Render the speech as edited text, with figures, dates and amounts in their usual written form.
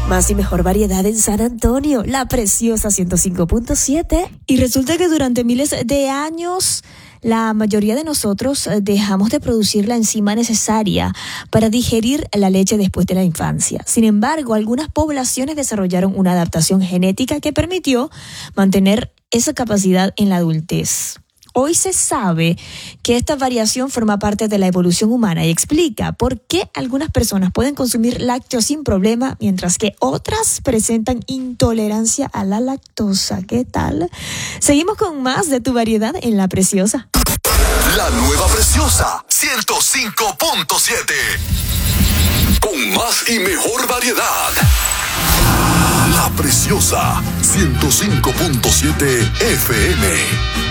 Más y mejor variedad en San Antonio, La Preciosa 105.7. Y resulta que durante miles de años la mayoría de nosotros dejamos de producir la enzima necesaria para digerir la leche después de la infancia. Sin embargo, algunas poblaciones desarrollaron una adaptación genética que permitió mantener esa capacidad en la adultez. Hoy se sabe que esta variación forma parte de la evolución humana y explica por qué algunas personas pueden consumir lácteos sin problema, mientras que otras presentan intolerancia a la lactosa. ¿Qué tal? Seguimos con más de Tu Variedad en La Preciosa. La nueva Preciosa 105.7. Con más y mejor variedad. La Preciosa 105.7 FM.